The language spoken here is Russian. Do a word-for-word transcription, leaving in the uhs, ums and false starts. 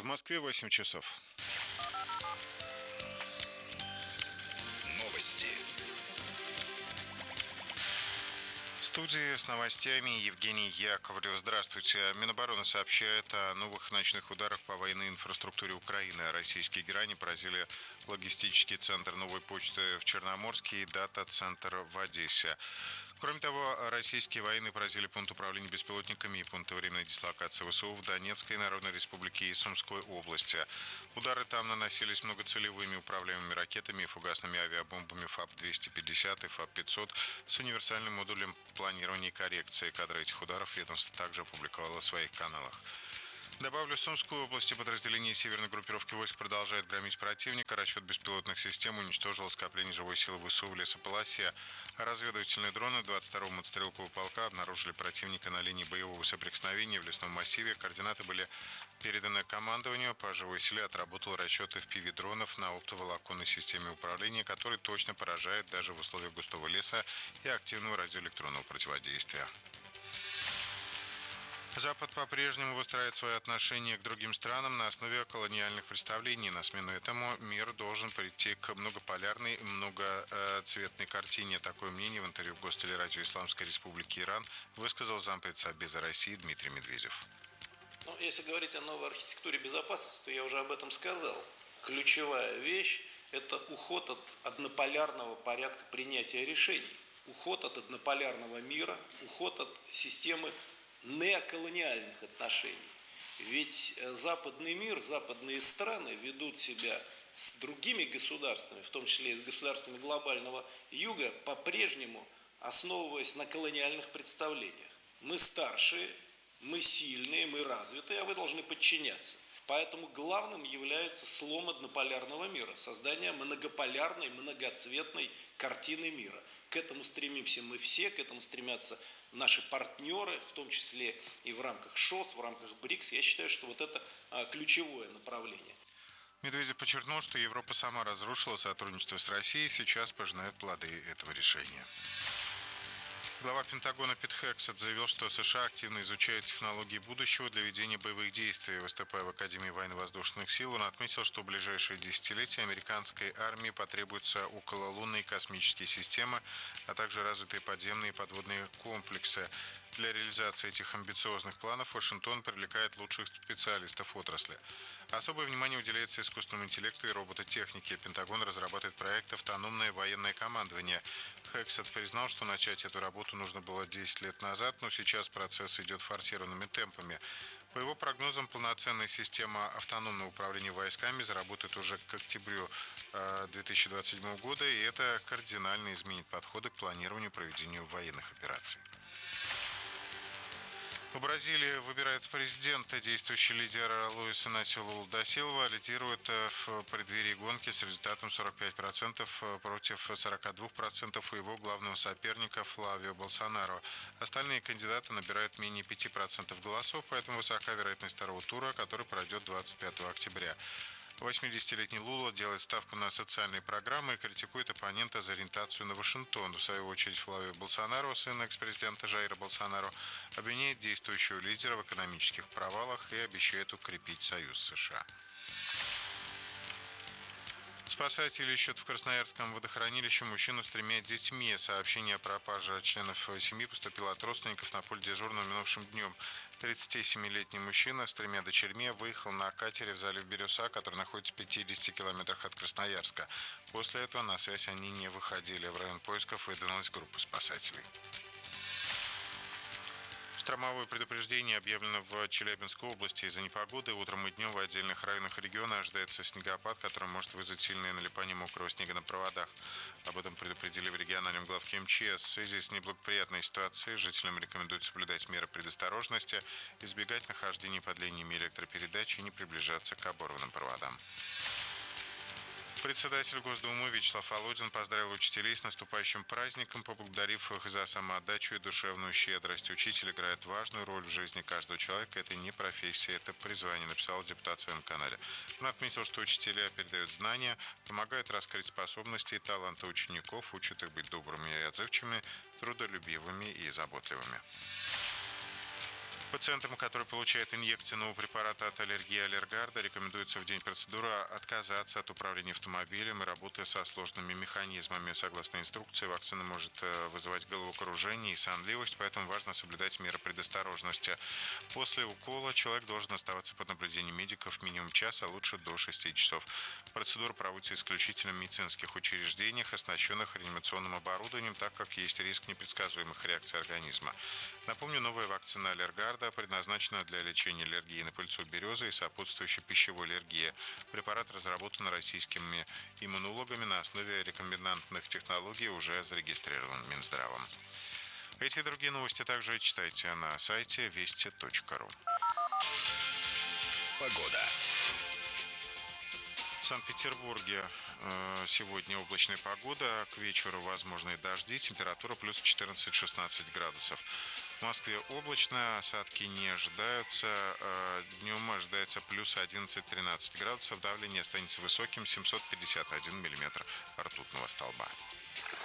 В Москве восемь часов. Новости. В студии с новостями Евгений Яковлев. Здравствуйте. Минобороны сообщает о новых ночных ударах по военной инфраструктуре Украины. Российские грани поразили логистический центр новой почты в Черноморске и дата-центр в Одессе. Кроме того, российские военные поразили пункт управления беспилотниками и пункты временной дислокации ВСУ в Донецкой Народной Республике и Сумской области. Удары там наносились многоцелевыми управляемыми ракетами и фугасными авиабомбами ФАП двести пятьдесят и ФАП пятьсот с универсальным модулем планирования и коррекции. Кадры этих ударов ведомство также опубликовало в своих каналах. Добавлю, в Сумской области подразделение северной группировки войск продолжает громить противника. Расчет беспилотных систем уничтожил скопление живой силы ВСУ в лесополосе. Разведывательные дроны двадцать второго мотострелкового полка обнаружили противника на линии боевого соприкосновения в лесном массиве. Координаты были переданы командованию. По живой силе отработал расчет эф пи ви-дронов на оптоволоконной системе управления, который точно поражает даже в условиях густого леса и активного радиоэлектронного противодействия. Запад по-прежнему выстраивает свои отношения к другим странам на основе колониальных представлений. На смену этому мир должен прийти к многополярной, многоцветной картине. Такое мнение в интервью в Гостелерадио Исламской Республики Иран высказал зампред Совбеза России Дмитрий Медведев. Ну, если говорить о новой архитектуре безопасности, то я уже об этом сказал. Ключевая вещь – это уход от однополярного порядка принятия решений, уход от однополярного мира, уход от системы неоколониальных отношений. Ведь западный мир, западные страны ведут себя с другими государствами, в том числе и с государствами глобального юга, по-прежнему основываясь на колониальных представлениях. Мы старшие, мы сильные, мы развитые, а вы должны подчиняться. Поэтому главным является слом однополярного мира, создание многополярной, многоцветной картины мира. К этому стремимся мы все, к этому стремятся наши партнеры, в том числе и в рамках ШОС, в рамках БРИКС. Я считаю, что вот это ключевое направление. Медведев подчеркнул, что Европа сама разрушила сотрудничество с Россией и сейчас пожинает плоды этого решения. Глава Пентагона Пит Хексет заявил, что США активно изучают технологии будущего для ведения боевых действий. Выступая в Академии военно-воздушных сил, он отметил, что в ближайшие десятилетия американской армии потребуются окололунные космические системы, а также развитые подземные и подводные комплексы. Для реализации этих амбициозных планов Вашингтон привлекает лучших специалистов отрасли. Особое внимание уделяется искусственному интеллекту и робототехнике. Пентагон разрабатывает проект «Автономное военное командование». Хексет признал, что начать эту работу нужно было десять лет назад, но сейчас процесс идет форсированными темпами. По его прогнозам, полноценная система автономного управления войсками заработает уже к октябрю две тысячи двадцать седьмого года, и это кардинально изменит подходы к планированию и проведению военных операций. В Бразилии выбирает президента. Действующий лидер Луис Иnácio Lula да Силва лидирует в преддверии гонки с результатом сорок пять процентов против сорок два процента у его главного соперника Флавио Болсонаро. Остальные кандидаты набирают менее пяти процентов голосов, поэтому высока вероятность второго тура, который пройдет двадцать пятого октября. восьмидесятилетний Лула делает ставку на социальные программы и критикует оппонента за ориентацию на Вашингтон. В свою очередь Флавио Болсонаро, сын экс-президента Жаира Болсонаро, обвиняет действующего лидера в экономических провалах и обещает укрепить союз с США. Спасатели ищут в Красноярском водохранилище мужчину с тремя детьми. Сообщение о пропаже членов семьи поступило от родственников на пульт дежурного минувшим днем. тридцатисемилетний мужчина с тремя дочерьми выехал на катере в залив Бирюса, который находится в пятидесяти километрах от Красноярска. После этого на связь они не выходили. В район поисков выдвинулась группа спасателей. Штормовое предупреждение объявлено в Челябинской области. Из-за непогоды утром и днем в отдельных районах региона ожидается снегопад, который может вызвать сильное налипание мокрого снега на проводах. Об этом предупредили в региональном главке эм че эс. В связи с неблагоприятной ситуацией жителям рекомендуют соблюдать меры предосторожности, избегать нахождения под линиями электропередач и не приближаться к оборванным проводам. Председатель Госдумы Вячеслав Володин поздравил учителей с наступающим праздником, поблагодарив их за самоотдачу и душевную щедрость. Учитель играет важную роль в жизни каждого человека. Это не профессия, это призвание, написал депутат в своем канале. Он отметил, что учителя передают знания, помогают раскрыть способности и таланты учеников, учат их быть добрыми и отзывчивыми, трудолюбивыми и заботливыми. Пациентам, которые получают инъекции нового препарата от аллергии Аллергарда, рекомендуется в день процедуры отказаться от управления автомобилем и работы со сложными механизмами. Согласно инструкции, вакцина может вызывать головокружение и сонливость, поэтому важно соблюдать меры предосторожности. После укола человек должен оставаться под наблюдением медиков минимум час, а лучше до шести часов. Процедура проводится исключительно в медицинских учреждениях, оснащенных реанимационным оборудованием, так как есть риск непредсказуемых реакций организма. Напомню, новая вакцина Аллергарда предназначена для лечения аллергии на пыльцу березы и сопутствующей пищевой аллергии. Препарат разработан российскими иммунологами на основе рекомбинантных технологий, уже зарегистрирован Минздравом. Эти и другие новости также читайте на сайте вести точка ру. Погода. В Санкт-Петербурге сегодня облачная погода, к вечеру возможны дожди, температура плюс четырнадцать-шестнадцать градусов. В Москве облачно, осадки не ожидаются, днем ожидается плюс одиннадцать-тринадцать градусов, давление останется высоким, семьсот пятьдесят один миллиметр ртутного столба.